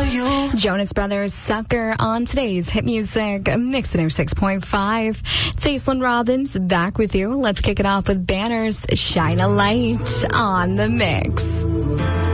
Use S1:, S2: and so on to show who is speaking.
S1: Jonas Brothers, Sucker on today's Hit Music Mix 106.5. It's Aislinn Robbins back with you. Let's kick it off with Banners, Shine a Light on the Mix.